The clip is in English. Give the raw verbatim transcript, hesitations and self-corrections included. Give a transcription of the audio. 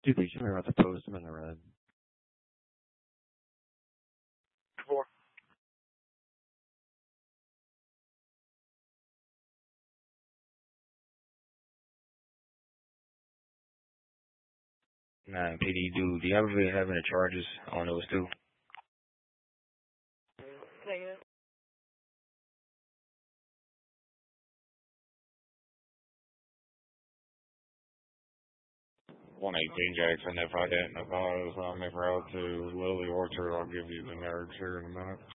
Dude, you were about to post them in the red. Four. Nah, P D, do, do you ever have any charges on those two? Negative. one eighteen Jackson, if I didn't, if I was on my route to Lily Orchard, I'll give you the nerds here in a minute.